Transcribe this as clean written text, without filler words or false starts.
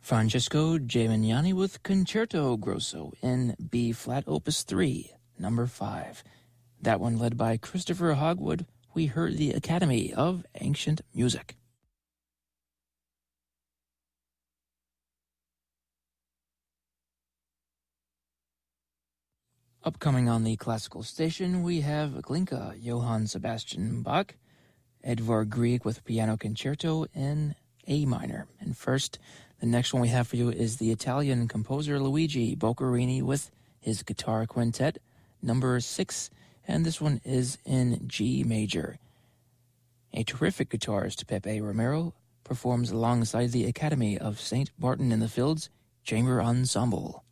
Francesco Gimignani with Concerto Grosso in B-flat Opus 3, number 5. That one led by Christopher Hogwood. We heard the Academy of Ancient Music. Upcoming on the classical station, we have Glinka, Johann Sebastian Bach, Edvard Grieg with Piano Concerto in A minor. And first, the next one we have for you is the Italian composer Luigi Boccherini with his guitar quintet, number 6, and this one is in G major. A terrific guitarist, Pepe Romero, performs alongside the Academy of St. Martin in the Fields Chamber Ensemble.